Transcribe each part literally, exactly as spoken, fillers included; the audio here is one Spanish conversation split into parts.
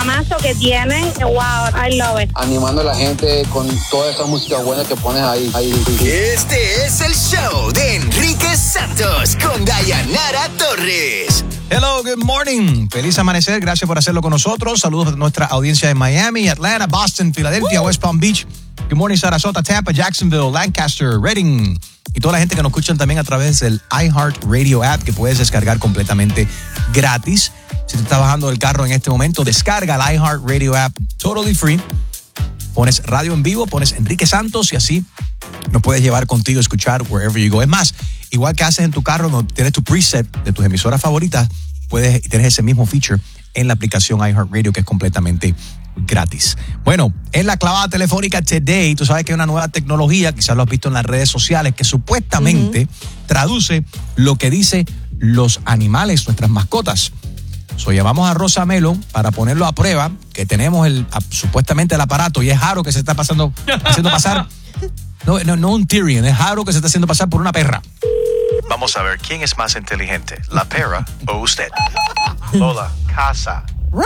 Mazo que tienen, wow, I love it. Animando a la gente con toda esa música buena que pones ahí, ahí. Este es el show de Enrique Santos con Dayanara Torres. Hello, good morning. Feliz amanecer, gracias por hacerlo con nosotros. Saludos a nuestra audiencia de Miami, Atlanta, Boston, Filadelfia, West Palm Beach. Good morning, Sarasota, Tampa, Jacksonville, Lancaster, Reading. Y toda la gente que nos escuchan también a través del iHeartRadio app que puedes descargar completamente gratis. Si te estás bajando del carro en este momento, descarga el iHeartRadio app totally free. Pones radio en vivo, pones Enrique Santos y así nos puedes llevar contigo a escuchar wherever you go. Es más, igual que haces en tu carro, donde tienes tu preset de tus emisoras favoritas, puedes tener ese mismo feature en la aplicación iHeartRadio que es completamente gratis. Bueno, en la clavada telefónica today, tú sabes que hay una nueva tecnología, quizás lo has visto en las redes sociales, que supuestamente uh-huh. traduce lo que dice los animales, nuestras mascotas. So, llamamos a Rosa Melo para ponerlo a prueba, que tenemos el a, supuestamente el aparato, y es Jaro que se está pasando, haciendo pasar, no, no, no un Tyrion, es Jaro que se está haciendo pasar por una perra. Vamos a ver quién es más inteligente, la perra o usted. Lola, casa.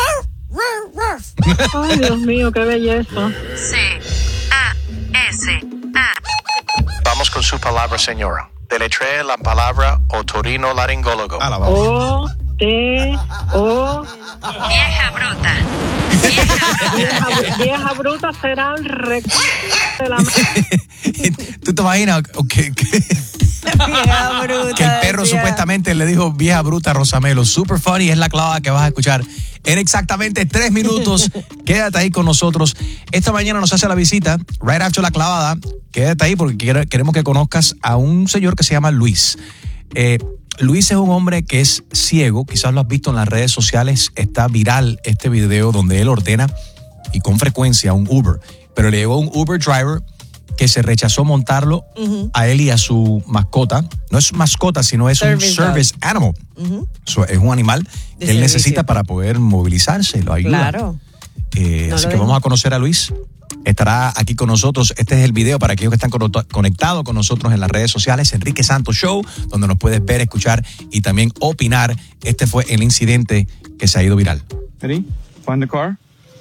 Ay, Dios mío, qué belleza. C A S A. Vamos con su palabra, señora. Deletree la palabra otorrinolaringólogo. O T O Vieja bruta. Vieja, vieja bruta será el rec de la ¿Tú te imaginas que, que, vieja bruta, que el perro decía. Supuestamente le dijo vieja bruta a Rosamelo? Super funny, es la clavada que vas a escuchar en exactamente tres minutos. Quédate ahí con nosotros. Esta mañana nos hace la visita, right after la clavada. Quédate ahí porque queremos que conozcas a un señor que se llama Luis. Eh, Luis es un hombre que es ciego, quizás lo has visto en las redes sociales, está viral este video donde él ordena, y con frecuencia, un Uber, pero le llegó un Uber driver que se rechazó montarlo uh-huh. a él y a su mascota. No es mascota, sino es service un service dog. Animal. Uh-huh. So, es un animal que él servicio. necesita para poder movilizarse, lo ayuda. Claro. Eh, no así que dejo. vamos a conocer a Luis. Estará aquí con nosotros. Este es el video para aquellos que están conectados con nosotros en las redes sociales, Enrique Santos Show, donde nos puedes ver, escuchar y también opinar. Este fue el incidente que se ha ido viral. Ready? Find the car.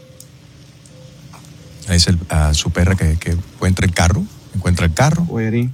Es el, uh, su perra que, que encuentra el carro. Encuentra el carro. Ready.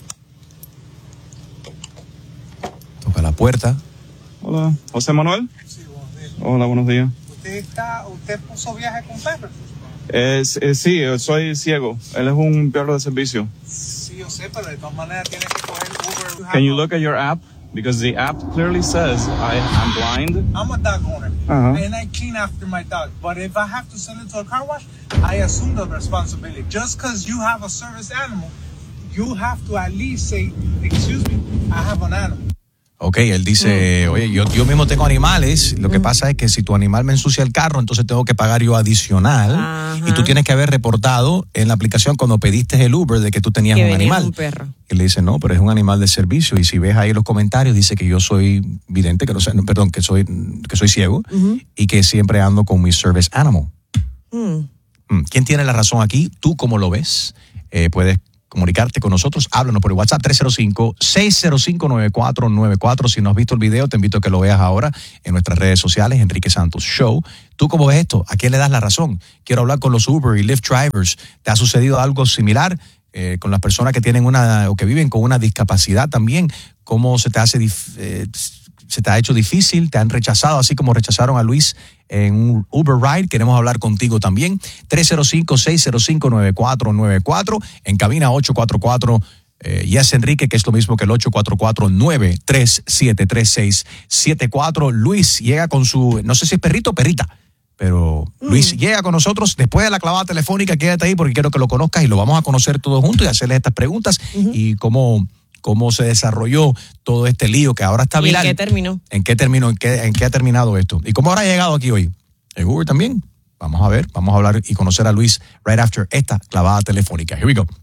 Toca la puerta. Hola. ¿José Manuel? Sí, buenos días. Hola, buenos días. ¿Usted, está, usted puso viaje con perros? Es, es, sí, soy ciego. Él es un perro de servicio. Sí, yo sé, pero de todas maneras tienes que coger Uber. Can you look at your app? Because the app clearly says I, I'm blind. I'm a dog owner, uh-huh. and I clean after my dog. But if I have to send it to a car wash, I assume the responsibility. Just because you have a service animal, you have to at least say, excuse me, I have an animal. Ok, él dice, oye, yo, yo mismo tengo animales, lo que pasa es que si tu animal me ensucia el carro, entonces tengo que pagar yo adicional. Ajá. Y tú tienes que haber reportado en la aplicación cuando pediste el Uber de que tú tenías que un animal. Un perro. Y le dice, no, pero es un animal de servicio. Y si ves ahí los comentarios, dice que yo soy vidente, que no sé, no, perdón, que soy, que soy ciego uh-huh. y que siempre ando con mi service animal. Uh. ¿Quién tiene la razón aquí? ¿Tú cómo lo ves? Eh, puedes comunicarte con nosotros, háblanos por el WhatsApp tres cero cinco, seis cero cinco, nueve cuatro nueve cuatro. Si no has visto el video, te invito a que lo veas ahora en nuestras redes sociales, Enrique Santos Show. ¿Tú cómo ves esto? ¿A quién le das la razón? Quiero hablar con los Uber y Lyft drivers. ¿Te ha sucedido algo similar eh, con las personas que tienen una o que viven con una discapacidad también? ¿Cómo se te hace dif- eh, se te ha hecho difícil? ¿Te han rechazado así como rechazaron a Luis en un Uber ride? Queremos hablar contigo también. tres cero cinco, seis cero cinco, nueve cuatro nueve cuatro. En cabina ocho cuatro cuatro, eh, Yes Enrique, que es lo mismo que el ocho cuatro cuatro, nueve tres siete, tres seis siete cuatro. Luis llega con su, no sé si es perrito o perrita, pero mm. Luis llega con nosotros después de la clavada telefónica. Quédate ahí porque quiero que lo conozcas y lo vamos a conocer todos juntos y hacerle estas preguntas uh-huh. y cómo... cómo se desarrolló todo este lío que ahora está viral. ¿Y en qué terminó? ¿En qué terminó? ¿En qué, en qué ha terminado esto? ¿Y cómo habrá llegado aquí hoy? ¿El Uber también? Vamos a ver, vamos a hablar y conocer a Luis right after esta clavada telefónica. Here we go.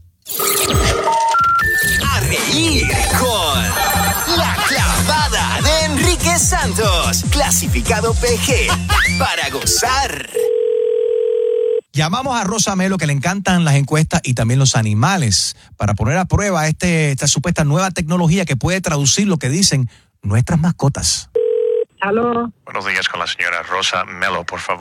A reír con La Clavada de Enrique Santos. Clasificado P G para gozar. Llamamos a Rosa Melo, que le encantan las encuestas y también los animales, para poner a prueba este, esta supuesta nueva tecnología que puede traducir lo que dicen nuestras mascotas. Aló. Buenos días con la señora Rosa Melo, por favor.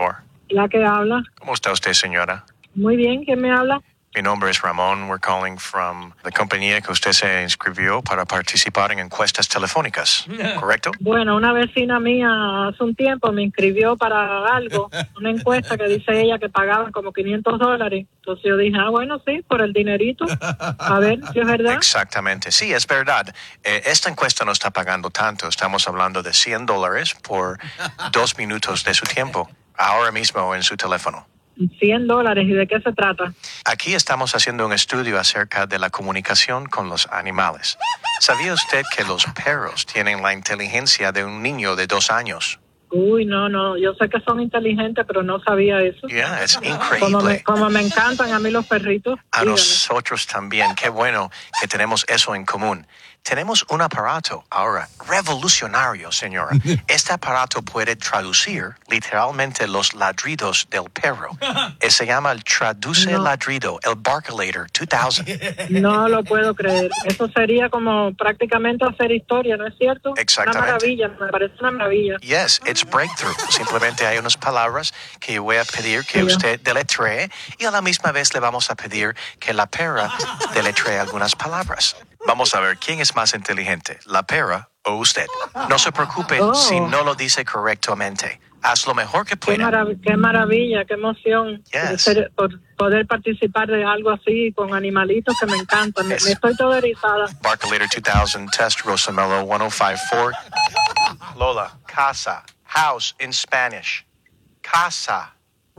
La que habla. ¿Cómo está usted, señora? Muy bien, ¿quién me habla? Mi nombre es Ramón. We're calling from la compañía que usted se inscribió para participar en encuestas telefónicas, ¿correcto? Bueno, una vecina mía hace un tiempo me inscribió para algo, una encuesta que dice ella que pagaban como quinientos dólares. Entonces yo dije, ah, bueno, sí, por el dinerito. A ver si es verdad. Exactamente, sí, es verdad. Eh, esta encuesta no está pagando tanto. Estamos hablando de cien dólares por dos minutos de su tiempo, ahora mismo en su teléfono. cien dólares, ¿y de qué se trata? Aquí estamos haciendo un estudio acerca de la comunicación con los animales. ¿Sabía usted que los perros tienen la inteligencia de un niño de dos años? Uy, no, no, yo sé que son inteligentes, pero no sabía eso. Yeah, es Como me, increíble. como me encantan a mí los perritos. A dígame. nosotros también. Qué bueno que tenemos eso en común. Tenemos un aparato ahora revolucionario, señora. Este aparato puede traducir literalmente los ladridos del perro. Eh, Se llama el Traduce No. Ladrido, el Barkulator dos mil. No lo puedo creer. Eso sería como prácticamente hacer historia, ¿no es cierto? Exactamente. Una maravilla, me parece una maravilla. Yes, it's breakthrough. Simplemente hay unas palabras que yo voy a pedir que Sí. usted deletree y a la misma vez le vamos a pedir que la perra deletree algunas palabras. Vamos a ver quién es más inteligente, la perra o usted. No se preocupe Oh. si no lo dice correctamente. Haz lo mejor que Qué, pueda. marav- qué maravilla, qué emoción Yes. de ser- por poder participar de algo así con animalitos que me encantan. Me, Yes. me estoy toda erizada. Barkulator dos mil, test Rosamello ten cincuenta y cuatro. Lola, casa, house in Spanish. Casa.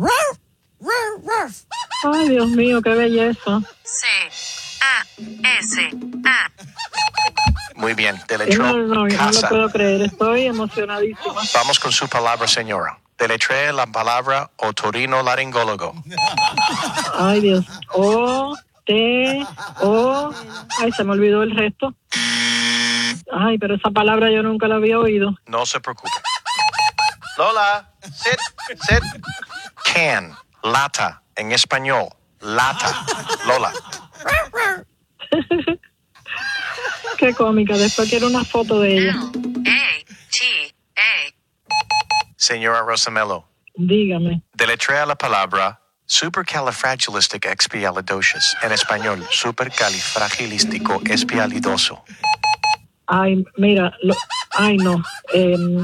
Ay, Dios mío, qué belleza. C A S A. Muy bien, No, deletreo no, no, no lo casa. puedo creer. Estoy emocionadísima. Vamos con su palabra, señora. Deletree la palabra otorrinolaringólogo. Ay, Dios. O, T, O. Ay, se me olvidó el resto. Ay, pero esa palabra yo nunca la había oído. No se preocupe. Lola, sit, sit. Can, lata, en español, lata. Lola. Qué cómica. Después quiero una foto de ella. L A T A. Señora Rosamello, Dígame. deletrea la palabra supercalifragilisticexpialidocious, en español, supercalifragilístico-espialidoso. Ay, mira. Lo, ay, no. Em,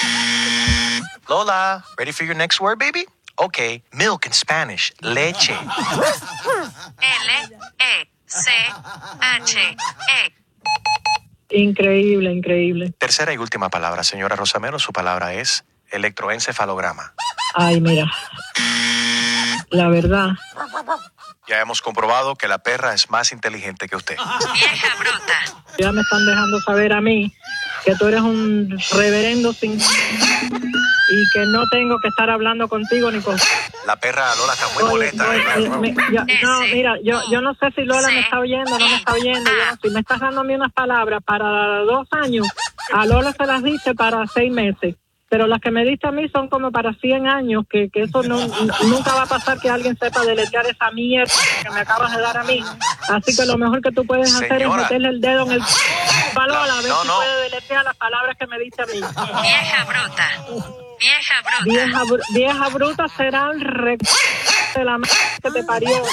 Lola, ready for your next word, baby? Okay, milk in Spanish, leche. L E C H E. increíble, increíble. Tercera y última palabra, señora Rosamello, su palabra es electroencefalograma. Ay, mira. La verdad. Ya hemos comprobado que la perra es más inteligente que usted. Vieja bruta. Ya me están dejando saber a mí que tú eres un reverendo sin... y que no tengo que estar hablando contigo ni con... La perra Lola está muy Oye, molesta. oye, ¿eh? eh, me- yo- no, Ese. mira, yo, yo no sé si Lola Sí. me está oyendo o no me está oyendo. Yo no sé. Me estás dando a mí unas palabras para dos años. A Lola se las dice para seis meses. Pero las que me diste a mí son como para cien años, que, que eso no, nunca va a pasar que alguien sepa deletrear esa mierda que me acabas de dar a mí. Así que lo mejor que tú puedes hacer Señora. es meterle el dedo en el... Lola, a ver No, si no. puede deletrear las palabras que me diste a mí. Vieja bruta. Vieja bruta. Vieja, br- vieja bruta será el rec... de la m que te parió.